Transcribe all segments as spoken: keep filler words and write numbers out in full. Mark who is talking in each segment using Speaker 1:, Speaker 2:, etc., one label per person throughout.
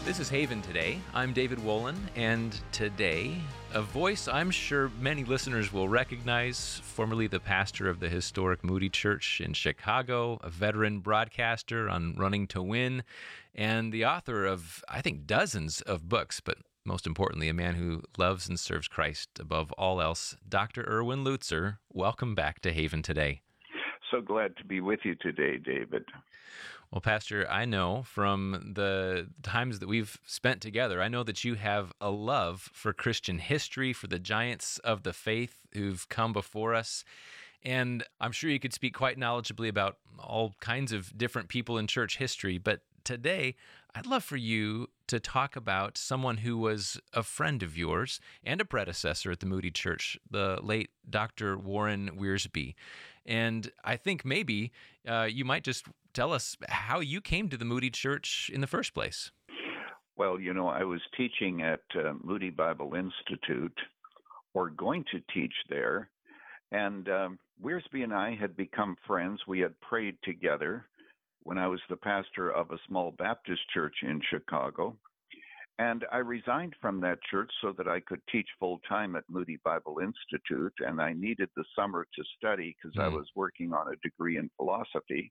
Speaker 1: This is Haven Today. I'm David Wolin, and today, a voice I'm sure many listeners will recognize, formerly the pastor of the historic Moody Church in Chicago, a veteran broadcaster on Running to Win, and the author of, I think, dozens of books, but most importantly, a man who loves and serves Christ above all else, Doctor Erwin Lutzer. Welcome back to Haven Today.
Speaker 2: So glad to be with you today, David.
Speaker 1: Well, Pastor, I know from the times that we've spent together, I know that you have a love for Christian history, for the giants of the faith who've come before us. And I'm sure you could speak quite knowledgeably about all kinds of different people in church history. But today, I'd love for you to talk about someone who was a friend of yours and a predecessor at the Moody Church, the late Doctor Warren Wiersbe. And I think maybe uh, you might just tell us how you came to the Moody Church in the first place.
Speaker 2: Well, you know, I was teaching at uh, Moody Bible Institute, or going to teach there, and um, Wiersbe and I had become friends. We had prayed together when I was the pastor of a small Baptist church in Chicago. And I resigned from that church so that I could teach full-time at Moody Bible Institute, and I needed the summer to study because mm. I was working on a degree in philosophy.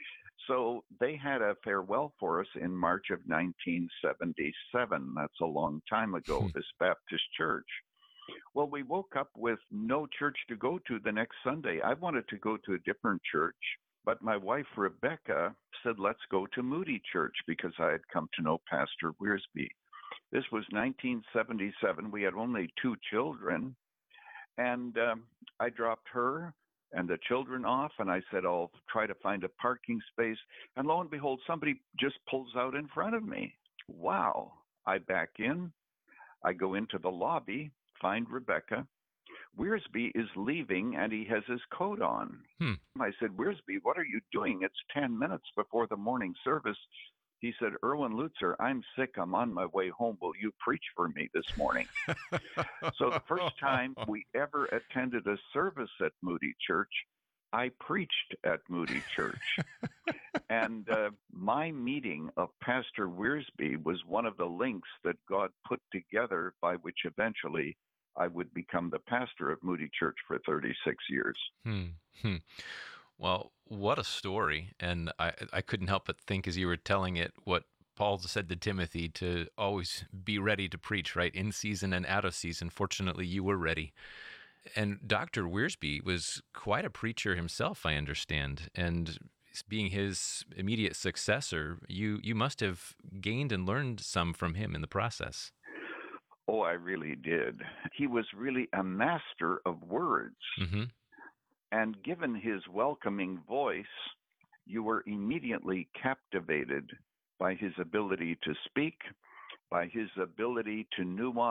Speaker 2: So they had a farewell for us in March of nineteen seventy-seven. That's a long time ago, hmm. this Baptist church. Well, we woke up with no church to go to the next Sunday. I wanted to go to a different church, but my wife, Rebecca, said, let's go to Moody Church because I had come to know Pastor Wiersbe. This was nineteen seventy-seven. We had only two children, and um, I dropped her and the children off, and I said, I'll try to find a parking space. And lo and behold, somebody just pulls out in front of me. Wow. I back in. I go into the lobby, find Rebecca. Wiersbe is leaving, and he has his coat on. Hmm. I said, Wiersbe, what are you doing? It's ten minutes before the morning service. He said, Erwin Lutzer, I'm sick. I'm on my way home. Will you preach for me this morning? So the first time we ever attended a service at Moody Church, I preached at Moody Church. And uh, my meeting of Pastor Wiersbe was one of the links that God put together by which eventually I would become the pastor of Moody Church for thirty-six years.
Speaker 1: Hmm. Hmm. Well, what a story. And I, I couldn't help but think as you were telling it what Paul said to Timothy, to always be ready to preach, right? In season and out of season. Fortunately, you were ready. And Doctor Wiersbe was quite a preacher himself, I understand. And being his immediate successor, you, you must have gained and learned some from him in the process.
Speaker 2: Oh, I really did. He was really a master of words. Mm-hmm. And given his welcoming voice, you were immediately captivated by his ability to speak, by his ability to nuance